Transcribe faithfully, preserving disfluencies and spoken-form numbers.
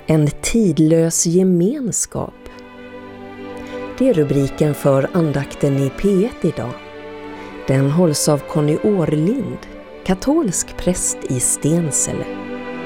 En tidlös gemenskap. Det är rubriken för andakten i P ett idag. Den hålls av Conny Årlind, katolsk präst i Stensele.